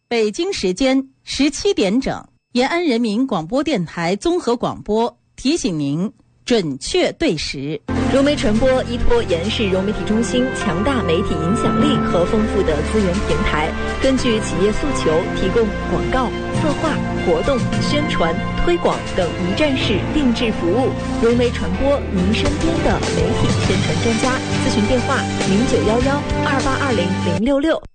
北京时间17点整，延安人民广播电台综合广播提醒您准确对时。 融媒传播依托延安市融媒体中心强大媒体影响力和丰富的资源平台，根据企业诉求提供广告、策划、活动、宣传、推广等一站式定制服务。融媒传播，您身边的媒体宣传专家。咨询电话：091128200666。